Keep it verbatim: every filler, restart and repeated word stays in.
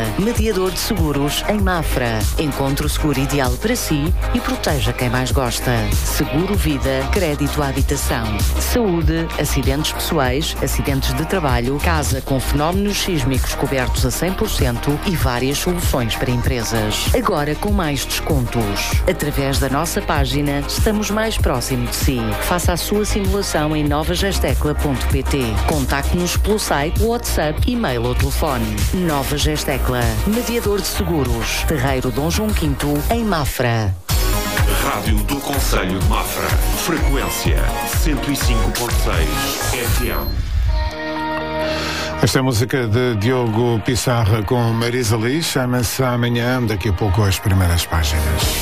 Mediador de seguros em Mafra. Encontre o seguro ideal para si e proteja quem mais gosta. Seguro Vida, crédito à habitação. Saúde, acidentes pessoais, acidentes de trabalho, casa com fenómenos sísmicos cobertos a cem por cento e várias soluções para empresas. Agora com mais descontos. Através da nossa página, estamos mais próximo de si. Faça a sua simulação em nova gestecla ponto pt. Contacte-nos pelo site, WhatsApp, e-mail ou telefone. Nova Gestecla, mediador de seguros. Terreiro Dom João quinto, em Mafra. Rádio do Concelho de Mafra. Frequência cento e cinco ponto seis F M. Esta é a música de Diogo Pissarra com Marisa Liz. Chama-se Amanhã. Daqui a pouco as primeiras páginas.